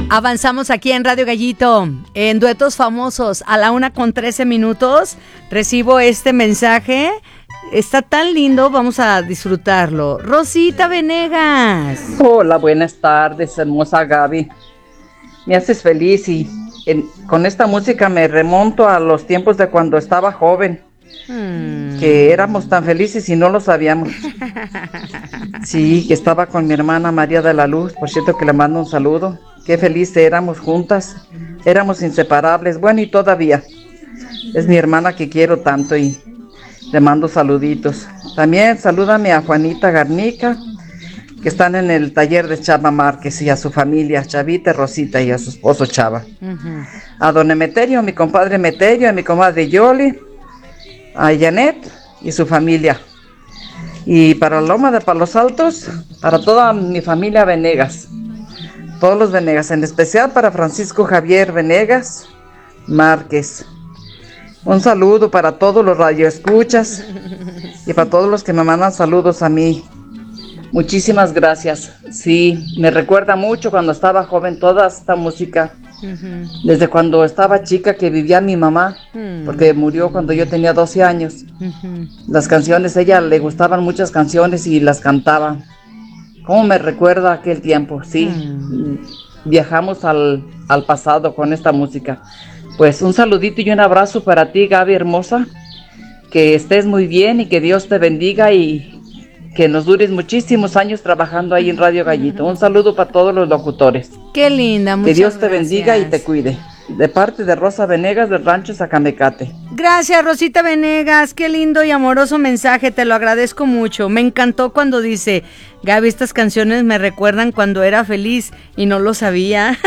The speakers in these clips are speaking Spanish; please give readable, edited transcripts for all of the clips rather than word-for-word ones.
Avanzamos aquí en Radio Gallito, en Duetos Famosos, a la 1:13. Recibo este mensaje, está tan lindo, vamos a disfrutarlo. Rosita Venegas. Hola, buenas tardes, hermosa Gaby. Me haces feliz y con esta música me remonto a los tiempos de cuando estaba joven. Que éramos tan felices y no lo sabíamos. Sí, que estaba con mi hermana María de la Luz, por cierto que le mando un saludo. Qué felices éramos juntas, éramos inseparables, bueno, y todavía. Es mi hermana que quiero tanto y le mando saluditos. También salúdame a Juanita Garnica, que están en el taller de Chava Márquez, y a su familia, Chavita, Rosita y a su esposo Chava. A don Emeterio, a mi compadre Emeterio, a mi comadre Yoli, a Janet y su familia. Y para Loma de Palos Altos, para toda mi familia Venegas, todos los Venegas, en especial para Francisco Javier Venegas Márquez. Un saludo para todos los radioescuchas y para todos los que me mandan saludos a mí. Muchísimas gracias. Sí, me recuerda mucho cuando estaba joven toda esta música. Desde cuando estaba chica que vivía mi mamá, porque murió cuando yo tenía 12 años. Las canciones, a ella le gustaban muchas canciones y las cantaba. ¿Cómo me recuerda aquel tiempo? Sí, viajamos al pasado con esta música. Pues un saludito y un abrazo para ti, Gaby hermosa. Que estés muy bien y que Dios te bendiga y que nos dures muchísimos años trabajando ahí en Radio Gallito. Un saludo para todos los locutores. Qué linda, muchas gracias. Que Dios te gracias. bendiga y te cuide. De parte de Rosa Venegas del Rancho Zacamecate. Gracias, Rosita Venegas. Qué lindo y amoroso mensaje, te lo agradezco mucho. Me encantó cuando dice, Gaby, estas canciones me recuerdan cuando era feliz y no lo sabía.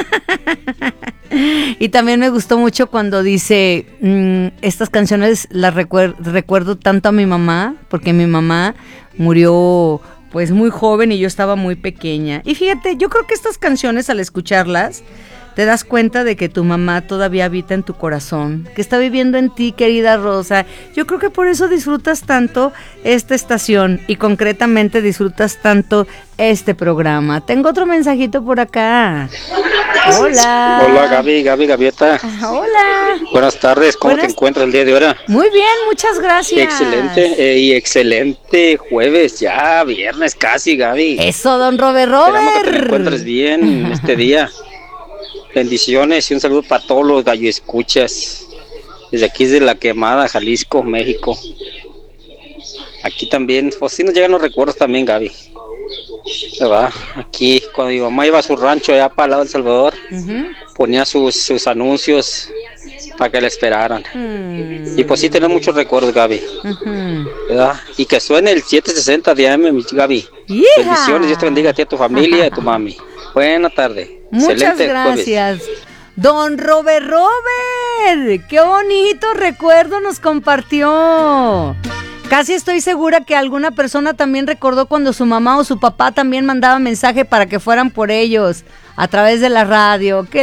Y también me gustó mucho cuando dice, estas canciones las recuerdo tanto a mi mamá, porque mi mamá murió pues muy joven y yo estaba muy pequeña. Y fíjate, yo creo que estas canciones al escucharlas te das cuenta de que tu mamá todavía habita en tu corazón, que está viviendo en ti, querida Rosa. Yo creo que por eso disfrutas tanto esta estación y concretamente disfrutas tanto este programa. Tengo otro mensajito por acá. Hola. Hola, Gaviota. Hola. Buenas tardes, ¿cómo te encuentras el día de ahora? Muy bien, muchas gracias. Excelente, y excelente jueves, ya viernes casi, Gaby. Eso, don Robert. Esperamos que te encuentres bien este día. Bendiciones y un saludo para todos los galloescuchas. Desde aquí, desde La Quemada, Jalisco, México. Aquí también, pues sí nos llegan los recuerdos también, Gaby. ¿Verdad? Aquí, cuando mi mamá iba a su rancho allá para el lado del Salvador, ponía sus anuncios para que la esperaran. Y pues sí tenemos muchos recuerdos, Gaby. ¿Verdad? Y que suene el 760 de AM, mi Gaby. Bendiciones, Dios te bendiga a ti, a tu familia y a tu mami. Buena tarde. Muchas excelente gracias. Jueves. Don Robert, qué bonito recuerdo nos compartió. Casi estoy segura que alguna persona también recordó cuando su mamá o su papá también mandaba mensaje para que fueran por ellos a través de la radio.